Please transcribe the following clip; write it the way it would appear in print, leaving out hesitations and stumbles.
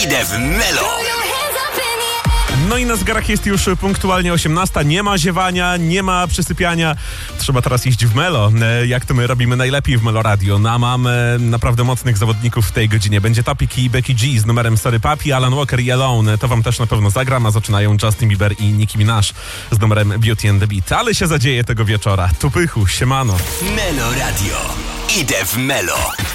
Idę w Melo. No i na zegarach jest już punktualnie 18. Nie ma ziewania, nie ma przysypiania. Trzeba teraz iść w Melo, jak to my robimy najlepiej w Melo Radio. No, mamy naprawdę mocnych zawodników w tej godzinie. Będzie Topic i Becky G z numerem Sorry Papi, Alan Walker i Alone. To wam też na pewno zagram, a zaczynają Justin Bieber i Nicki Minaj z numerem Beauty and the Beat. Ale się zadzieje tego wieczora. Tu pychu, siemano. Melo Radio. Idę w Melo.